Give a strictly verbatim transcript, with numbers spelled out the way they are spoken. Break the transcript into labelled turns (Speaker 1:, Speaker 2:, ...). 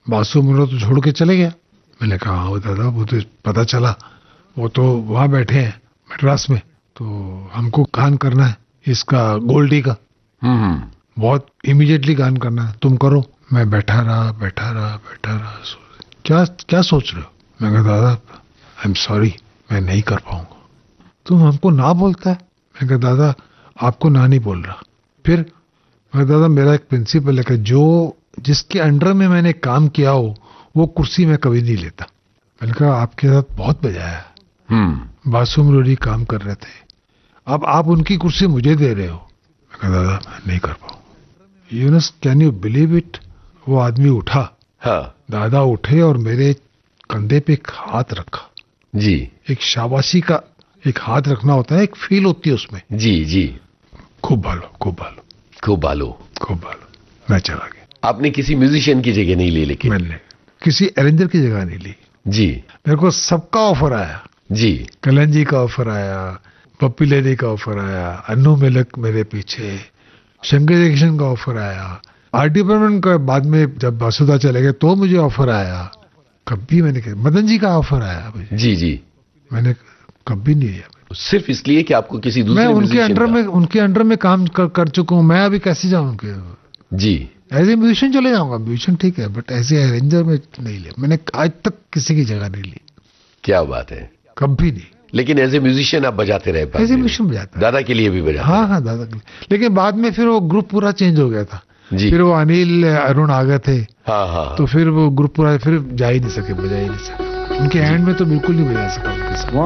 Speaker 1: बासु मुन्ना तो छोड़ के चले गया। मैंने कहा हाँ दादा, वो तो पता चला, वो तो वहां बैठे हैं मद्रास में, तो हमको गान करना है इसका गोल्डी का,
Speaker 2: हम्म
Speaker 1: बहुत इमीडिएटली गान करना है, तुम करो। मैं बैठा रहा बैठा रहा बैठा रहा, क्या क्या सोच रहे हो? मैं कहा दादा आई एम सॉरी, मैं नहीं कर पाऊंगा। तुम हमको ना बोलता है? मैं कहा दादा आपको ना नहीं बोल रहा। फिर मैं दादा मेरा एक प्रिंसिपल है कि जो जिसके अंडर में मैंने काम किया हो वो कुर्सी मैं कभी नहीं लेता। मैंने कहा आपके साथ बहुत बजाया,
Speaker 2: हम्म
Speaker 1: बासु मुरारी काम कर रहे थे, अब आप उनकी कुर्सी मुझे दे रहे हो। मैं कहा दादा मैं नहीं कर पाऊंगा। You know can you believe it, वो आदमी उठा,
Speaker 2: हाँ
Speaker 1: दादा उठे और मेरे कंधे पे एक हाथ रखा।
Speaker 2: जी
Speaker 1: एक शाबाशी का एक हाथ रखना होता है, एक फील होती है उसमें।
Speaker 2: जी जी
Speaker 1: खूब भालो खूब भालो
Speaker 2: खूब बालो।
Speaker 1: खूब भालो। मैं चला गया।
Speaker 2: आपने किसी म्यूजिशियन की जगह नहीं ली लेकिन?
Speaker 1: मैंने किसी अरेंजर की जगह नहीं ली।
Speaker 2: जी
Speaker 1: मेरे को सबका ऑफर आया,
Speaker 2: जी
Speaker 1: कल्याण जी का ऑफर आया, पप्पी लेडी का ऑफर आया, अन्नू मेलक मेरे पीछे, शंकर जयकिशन का ऑफर आया, आर्ट डिपार्टमेंट का बाद में जब बासुदा चले गए तो मुझे ऑफर आया। कभी मैंने कहा मदन जी का ऑफर आया मुझे,
Speaker 2: जी जी
Speaker 1: मैंने कभी नहीं लिया।
Speaker 2: सिर्फ इसलिए कि आपको किसी दूसरे
Speaker 1: मैं उनके
Speaker 2: musician
Speaker 1: अंडर
Speaker 2: का-
Speaker 1: में उनके अंडर में काम कर, कर चुका हूँ, मैं अभी कैसे जाऊँ उनके?
Speaker 2: जी
Speaker 1: एज ए म्यूजिशियन चले जाऊंगा, म्यूजिशियन ठीक है, बट एज ए अरेंजर में नहीं लिया मैंने, आज तक किसी की जगह नहीं ली,
Speaker 2: क्या बात है।
Speaker 1: कभी नहीं।
Speaker 2: लेकिन एज ए म्यूजिशियन आप बजाते रहे बाद
Speaker 1: एज ए
Speaker 2: में?
Speaker 1: म्यूजिशियन बजाता।
Speaker 2: दादा के लिए भी बजाते?
Speaker 1: हाँ हाँ दादा के लिए। लेकिन बाद में फिर वो ग्रुप पूरा चेंज हो गया था,
Speaker 2: जी
Speaker 1: फिर वो अनिल अरुण आ गए थे,
Speaker 2: हाँ हाँ
Speaker 1: तो फिर वो ग्रुप पूरा फिर जा ही नहीं सके, बजा ही नहीं सके। उनके एंड में तो बिल्कुल नहीं बजा सका उनके साथ।